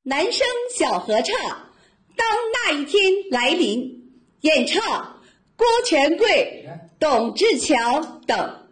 男声小合唱《当那一天来临》，演唱郭全贵、董志强等。